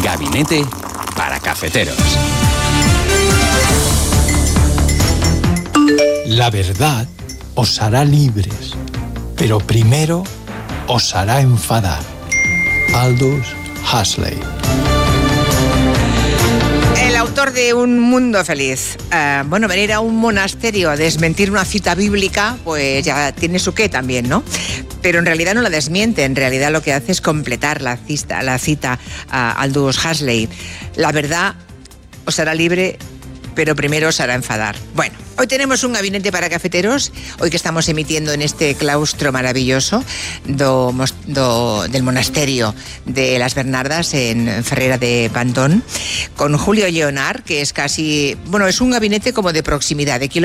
Gabinete para cafeteros. La verdad os hará libres, pero primero os hará enfadar. Aldous Huxley. El autor de Un Mundo Feliz. Venir a un monasterio a desmentir una cita bíblica, pues ya tiene su qué también, ¿no? Pero en realidad no la desmiente, en realidad lo que hace es completar la cita a Aldous Huxley. La verdad os hará libre, pero primero os hará enfadar. Bueno, hoy tenemos un gabinete para cafeteros, hoy que estamos emitiendo en este claustro maravilloso del monasterio de las Bernardas en Ferrera de Pantón, con Julio Lleonart, que es casi, es un gabinete como de proximidad, de